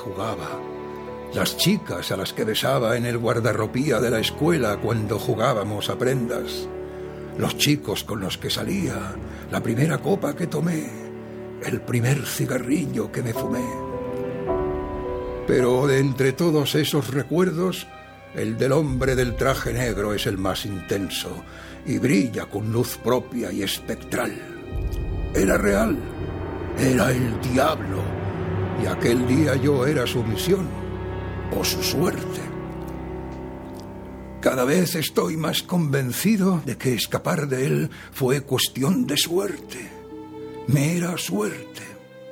jugaba, las chicas a las que besaba en el guardarropía de la escuela cuando jugábamos a prendas, los chicos con los que salía, la primera copa que tomé, el primer cigarrillo que me fumé. Pero de entre todos esos recuerdos, el del hombre del traje negro es el más intenso y brilla con luz propia y espectral. Era real, era el diablo, y aquel día yo era su misión o su suerte. Cada vez estoy más convencido de que escapar de él fue cuestión de suerte, mera suerte.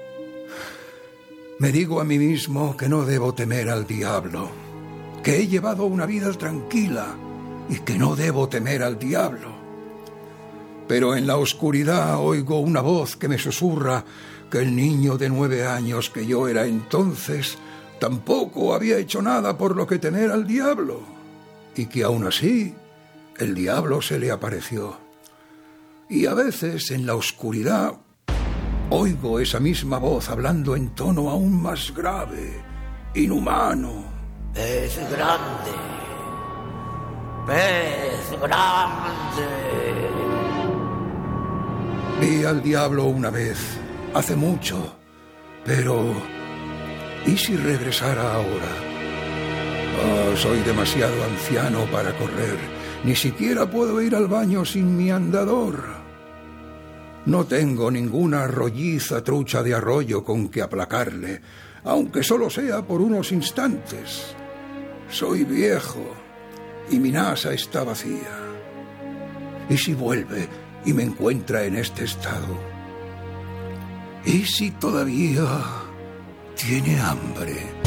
Me digo a mí mismo que no debo temer al diablo, que he llevado una vida tranquila y que no debo temer al diablo. Pero en la oscuridad oigo una voz que me susurra que el niño de 9 años que yo era entonces tampoco había hecho nada por lo que temer al diablo, y que aún así el diablo se le apareció. Y a veces en la oscuridad oigo esa misma voz hablando en tono aún más grave, inhumano. Pez grande, pez grande. Vi al diablo una vez, hace mucho, pero ¿y si regresara ahora? Oh, soy demasiado anciano para correr, ni siquiera puedo ir al baño sin mi andador. No tengo ninguna rolliza trucha de arroyo con que aplacarle, aunque solo sea por unos instantes. Soy viejo y mi nasa está vacía. ¿Y si vuelve y me encuentra en este estado? ¿Y si todavía tiene hambre?